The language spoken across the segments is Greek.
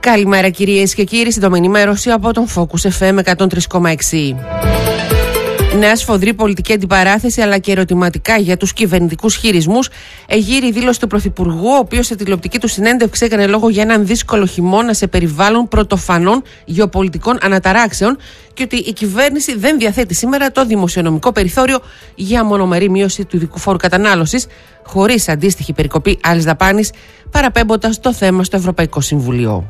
Καλημέρα κυρίες και κύριοι, σύντομη ενημέρωση από τον Focus FM 103,6. Νέα σφοδρή πολιτική αντιπαράθεση αλλά και ερωτηματικά για τους κυβερνητικούς χειρισμούς. Εγείρει η δήλωση του Πρωθυπουργού, ο οποίος σε τηλεοπτική του συνέντευξη έκανε λόγο για έναν δύσκολο χειμώνα σε περιβάλλον πρωτοφανών γεωπολιτικών αναταράξεων και ότι η κυβέρνηση δεν διαθέτει σήμερα το δημοσιονομικό περιθώριο για μονομερή μείωση του ειδικού φόρου κατανάλωσης, χωρίς αντίστοιχη περικοπή άλλης δαπάνης, παραπέμποντας το θέμα στο Ευρωπαϊκό Συμβουλίο.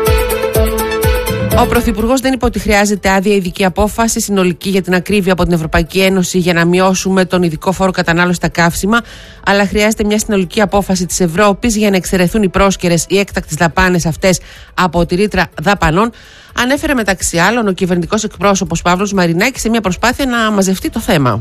Ο Πρωθυπουργός δεν είπε ότι χρειάζεται άδεια ειδική απόφαση συνολική για την ακρίβεια από την Ευρωπαϊκή Ένωση για να μειώσουμε τον ειδικό φόρο κατανάλωση στα καύσιμα, αλλά χρειάζεται μια συνολική απόφαση της Ευρώπης για να εξαιρεθούν οι πρόσκαιρες ή έκτακτες δαπάνες αυτές από τη ρήτρα δαπανών, ανέφερε μεταξύ άλλων ο κυβερνητικός εκπρόσωπος Παύλος Μαρινάκης σε μια προσπάθεια να μαζευτεί το θέμα.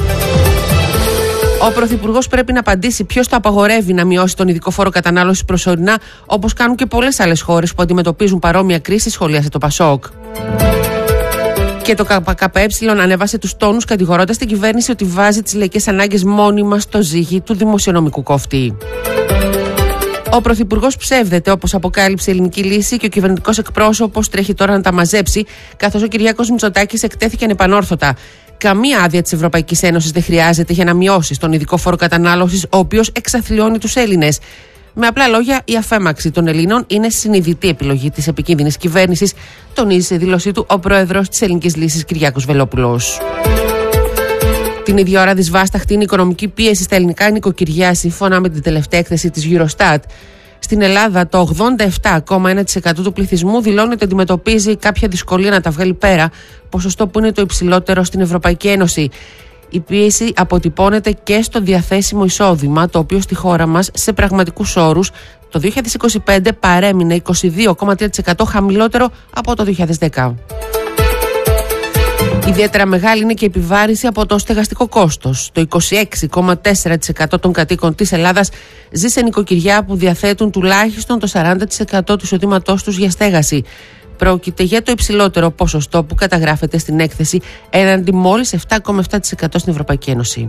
Ο Πρωθυπουργός πρέπει να απαντήσει ποιος το απαγορεύει να μειώσει τον ειδικό φόρο κατανάλωσης προσωρινά, όπως κάνουν και πολλές άλλες χώρες που αντιμετωπίζουν παρόμοια κρίση, σχολίασε το ΠΑΣΟΚ. Και το ΚΚΕ ανέβασε τους τόνους, κατηγορώντας την κυβέρνηση ότι βάζει τις λαϊκές ανάγκες μόνιμα στο ζύγι του δημοσιονομικού κόφτη. Ο Πρωθυπουργός ψεύδεται, όπως αποκάλυψε η Ελληνική Λύση, και ο κυβερνητικός εκπρόσωπος τρέχει τώρα να τα μαζέψει, καθώς ο Κυριάκος Μητσοτάκης εκτέθηκε ανεπανόρθωτα. Καμία άδεια της Ευρωπαϊκής Ένωσης δεν χρειάζεται για να μειώσει τον ειδικό φόρο κατανάλωσης, ο οποίος εξαθλιώνει τους Έλληνες. Με απλά λόγια, η αφέμαξη των Ελλήνων είναι συνειδητή επιλογή της επικίνδυνης κυβέρνησης, τονίζει σε δήλωσή του ο πρόεδρος της Ελληνικής Λύσης Κυριάκος Βελόπουλος. Την ίδια ώρα δυσβάσταχτη είναι η οικονομική πίεση στα ελληνικά νοικοκυριά, σύμφωνα με την τελευταία έκθεση της Eurostat. Στην Ελλάδα, το 87,1% του πληθυσμού δηλώνει ότι αντιμετωπίζει κάποια δυσκολία να τα βγάλει πέρα, ποσοστό που είναι το υψηλότερο στην Ευρωπαϊκή Ένωση. Η πίεση αποτυπώνεται και στο διαθέσιμο εισόδημα, το οποίο στη χώρα μας, σε πραγματικούς όρους, το 2025 παρέμεινε 22,3% χαμηλότερο από το 2010. Ιδιαίτερα μεγάλη είναι και η επιβάρυνση από το στεγαστικό κόστος. Το 26,4% των κατοίκων της Ελλάδας ζει σε νοικοκυριά που διαθέτουν τουλάχιστον το 40% του εισοδήματός τους για στέγαση. Πρόκειται για το υψηλότερο ποσοστό που καταγράφεται στην έκθεση, έναντι μόλις 7,7% στην Ευρωπαϊκή Ένωση.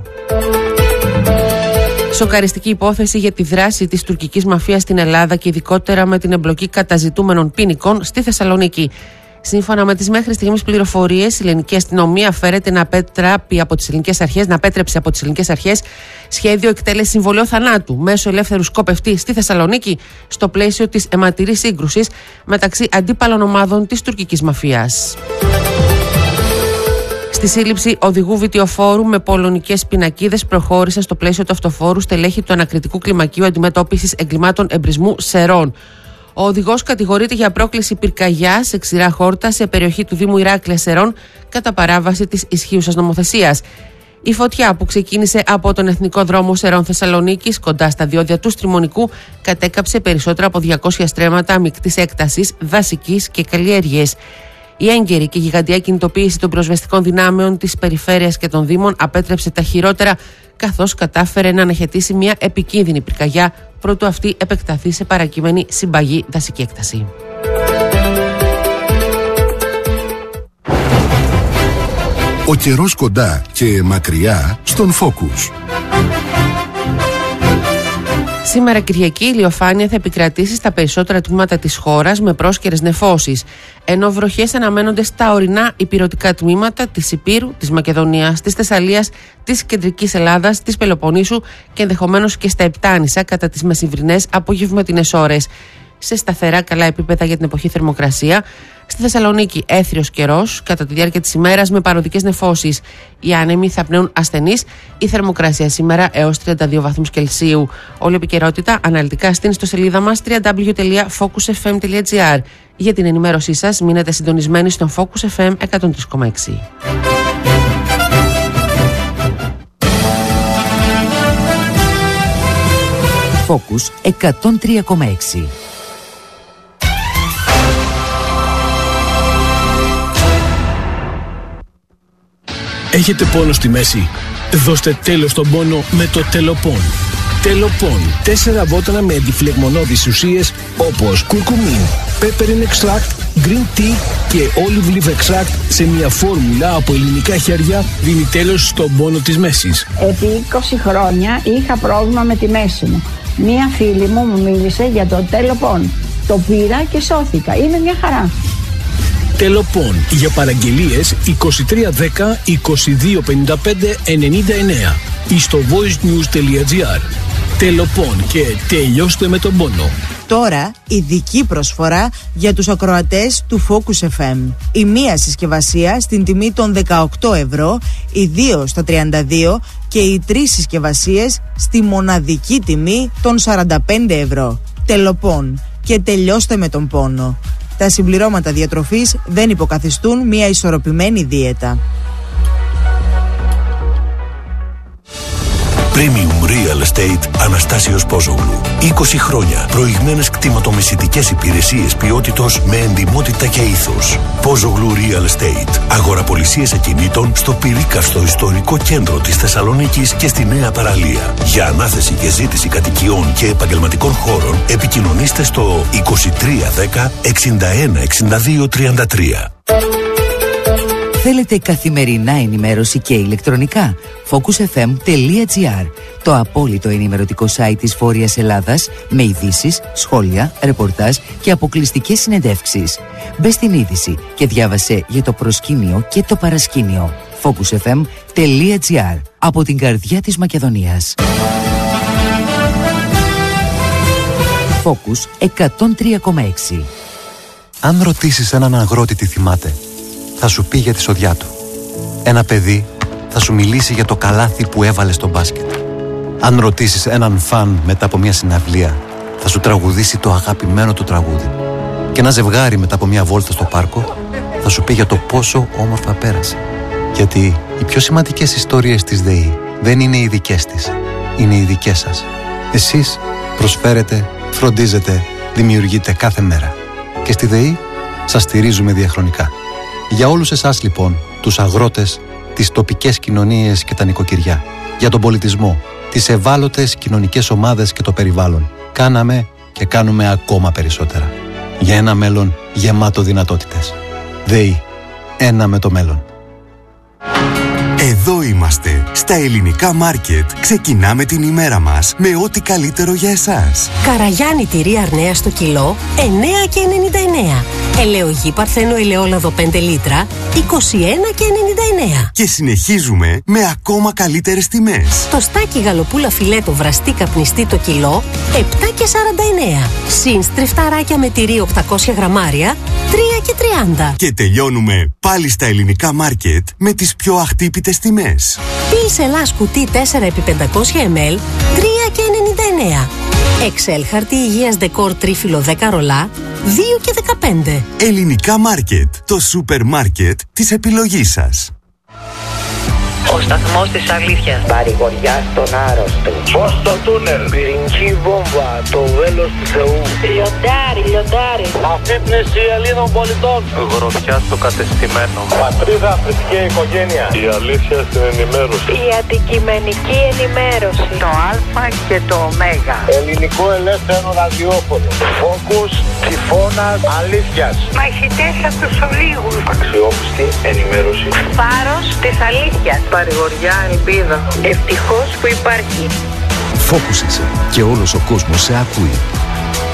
Σοκαριστική υπόθεση για τη δράση της τουρκικής μαφίας στην Ελλάδα και ειδικότερα με την εμπλοκή καταζητούμενων ποινικών στη Θεσσαλονίκη. Σύμφωνα με τις μέχρι στιγμής πληροφορίες, η ελληνική αστυνομία φέρεται να απέτρεψε από τις ελληνικές αρχές σχέδιο εκτέλεσης συμβολαίου θανάτου μέσω ελεύθερου σκοπευτή στη Θεσσαλονίκη, στο πλαίσιο της αιματηρής σύγκρουσης μεταξύ αντίπαλων ομάδων της τουρκικής μαφίας. Στη σύλληψη οδηγού βιτιοφόρου με πολωνικές πινακίδες προχώρησε στο πλαίσιο του αυτοφόρου στελέχη του ανακριτικού κλιμακίου αντιμετώπισης εγκλημάτων εμπρισμού Σερών. Ο οδηγός κατηγορείται για πρόκληση πυρκαγιά σε ξηρά χόρτα σε περιοχή του Δήμου Ηράκλεια Σερών κατά παράβαση της ισχύουσας νομοθεσίας. Η φωτιά, που ξεκίνησε από τον Εθνικό Δρόμο Σερών Θεσσαλονίκης κοντά στα διόδια του Στριμονικού, κατέκαψε περισσότερα από 200 στρέμματα μεικτής έκτασης, δασικής και καλλιέργειες. Η έγκαιρη και γιγαντιά κινητοποίηση των πυροσβεστικών δυνάμεων της περιφέρειας και των Δήμων απέτρεψε τα χειρότερα, καθώς κατάφερε να αναχαιτήσει μια επικίνδυνη πυρκαγιά προτού αυτή επεκταθεί σε παρακείμενη συμπαγή δασική έκταση. Ο καιρός κοντά και μακριά στον Focus. Σήμερα Κυριακή η ηλιοφάνεια θα επικρατήσει στα περισσότερα τμήματα της χώρας με πρόσκαιρες νεφώσεις, ενώ βροχές αναμένονται στα ορεινά ηπειρωτικά τμήματα της Ηπείρου, της Μακεδονίας, της Θεσσαλίας, της Κεντρικής Ελλάδας, της Πελοποννήσου και ενδεχομένως και στα Επτάνησα κατά τις μεσημβρινές απογευματινές ώρες. Σε σταθερά καλά επίπεδα για την εποχή θερμοκρασία. Στη Θεσσαλονίκη έθριος καιρός κατά τη διάρκεια της ημέρας με παροδικές νεφώσεις. Οι άνεμοι θα πνέουν ασθενείς. Η θερμοκρασία σήμερα έως 32 βαθμούς Κελσίου. Όλη η επικαιρότητα αναλυτικά στην ιστοσελίδα μας www.focusfm.gr. Για την ενημέρωσή σας μείνετε συντονισμένοι στον Focus FM 103,6. Focus 103,6. Έχετε πόνο στη μέση? Δώστε τέλος στον πόνο με το Τελοπών. Τελοπών. 4 βότανα με αντιφλεγμονώδεις ουσίες όπως κουρκουμίν, peppermint extract, green tea και olive leaf extract σε μια φόρμουλα από ελληνικά χέρια δίνει τέλος στον πόνο της μέσης. Επί 20 χρόνια είχα πρόβλημα με τη μέση μου. Μία φίλη μου μίλησε για το Τελοπών. Το πήρα και σώθηκα. Είναι μια χαρά. Τελοπών. Για παραγγελίες 2310 2255 99 ή στο voicenews.gr. Τελοπών και τελειώστε με τον πόνο. Τώρα, ειδική προσφορά για τους ακροατές του Focus FM. Η μία συσκευασία στην τιμή των 18 ευρώ, οι δύο στα 32 και οι τρεις συσκευασίες στη μοναδική τιμή των 45 ευρώ. Τελοπών και τελειώστε με τον πόνο. Τα συμπληρώματα διατροφής δεν υποκαθιστούν μια ισορροπημένη δίαιτα. Premium Real Estate Αναστάσιος Πόζογλου. 20 χρόνια. Προηγμένες κτηματομεσητικές υπηρεσίες ποιότητος με εντιμότητα και ήθος. Πόζογλου Real Estate. Αγοραπολισίες ακινήτων στο Πυρίκαστο ιστορικό κέντρο της Θεσσαλονίκης και στη Νέα Παραλία. Για ανάθεση και ζήτηση κατοικιών και επαγγελματικών χώρων επικοινωνήστε στο 2310 61 62 33. Θέλετε καθημερινά ενημέρωση και ηλεκτρονικά? focusfm.gr, το απόλυτο ενημερωτικό site της Βόρειας Ελλάδας με ειδήσεις, σχόλια, ρεπορτάζ και αποκλειστικές συνεντεύξεις. Μπες στην είδηση και διάβασε για το προσκήνιο και το παρασκήνιο. focusfm.gr, από την καρδιά της Μακεδονίας. Focus 103,6. Αν ρωτήσεις έναν αγρότη τι θυμάται, θα σου πει για τη σοδιά του. Ένα παιδί θα σου μιλήσει για το καλάθι που έβαλε στο μπάσκετ. Αν ρωτήσεις έναν φαν μετά από μια συναυλία, θα σου τραγουδήσει το αγαπημένο του τραγούδι. Και ένα ζευγάρι μετά από μια βόλτα στο πάρκο θα σου πει για το πόσο όμορφα πέρασε. Γιατί οι πιο σημαντικές ιστορίες της ΔΕΗ δεν είναι οι δικές της, είναι οι δικές σας. Εσείς προσφέρετε, φροντίζετε, δημιουργείτε κάθε μέρα. Και στη ΔΕΗ σας στηρίζουμε διαχρονικά. Για όλους εσάς λοιπόν, τους αγρότες, τις τοπικές κοινωνίες και τα νοικοκυριά, για τον πολιτισμό, τις ευάλωτες κοινωνικές ομάδες και το περιβάλλον, κάναμε και κάνουμε ακόμα περισσότερα. Για ένα μέλλον γεμάτο δυνατότητες. ΔΕΗ. Ένα με το μέλλον. Εδώ είμαστε, στα Ελληνικά Μάρκετ. Ξεκινάμε την ημέρα μας με ό,τι καλύτερο για εσάς. Καραγιάννη τυρί Αρνέα στο κιλό, 9,99. Ελαιογή Παρθένο ελαιόλαδο 5 λίτρα, 21,99. Και συνεχίζουμε με ακόμα καλύτερες τιμές. Το στάκι γαλοπούλα φιλέτο βραστή καπνιστή το κιλό, 7,49. Συν στριφταράκια με τυρί 800 γραμμάρια, 3,30. Και τελειώνουμε πάλι στα Ελληνικά Μάρκετ με τις πιο αχτύπητες τιμές. Πίς Ελλάς κουτί 4x500 ml, 3,99. Excel χαρτί υγείας δεκόρ τρίφυλλο 10 ρολά, 2,15. Ελληνικά Μάρκετ, το σούπερ μάρκετ της επιλογής σας. Ο σταθμός της αλήθειας. Παρηγοριά στον άρρωστο. Φως στο τούνελ. Πυρηνική βόμβα. Το βέλος του Θεού. Λιοντάρι, λιοντάρι. Αφύπνιση Ελλήνων πολιτών. Γροθιά στο κατεστημένο. Πατρίδα, θρησκεία, οικογένεια. Η αλήθεια στην ενημέρωση. Η αντικειμενική ενημέρωση. Το Α και το Ω. Ελληνικό ελεύθερο ραδιόφωνο. Φόκους, τυφώνας, αλήθειας. Μαχητές από τους ολίγους. Αξιόπιστη ενημέρωση. Φάρος της αλήθειας. Παρηγοριά, ελπίδα. Ευτυχώς που υπάρχει. Focus είσαι και όλος ο κόσμος σε ακούει.